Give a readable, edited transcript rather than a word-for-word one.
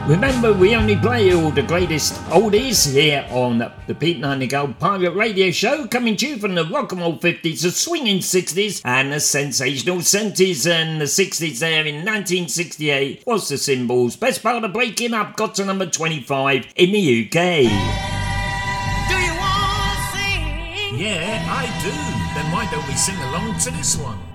Remember, we only play all the greatest oldies here on the Pete Nightingale Pirate Radio Show, coming to you from the rock and roll 50s, the swinging 60s, and the sensational 70s and the 60s there in 1968 was the Symbols. Best part of breaking up got to number 25 in the UK. Do you want to sing? Yeah, I do. Then why don't we sing along to this one?